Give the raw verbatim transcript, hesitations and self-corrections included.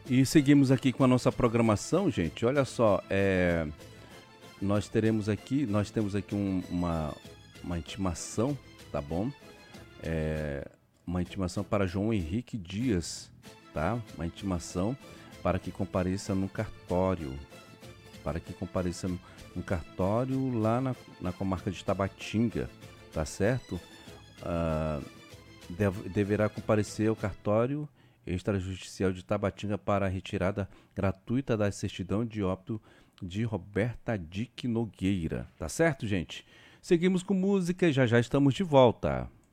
E seguimos aqui com a nossa programação, gente. Olha só, é, nós teremos aqui, nós temos aqui um- uma, uma intimação, tá bom? É, uma intimação para João Henrique Dias, tá? Uma intimação para que compareça no cartório, para que compareça no, no cartório lá na, na comarca de Tabatinga, tá certo? Ah, dev- deverá comparecer ao cartório extrajudicial de Tabatinga para a retirada gratuita da certidão de óbito de Roberta Dick Nogueira. Tá certo, gente? Seguimos com música e já já estamos de volta.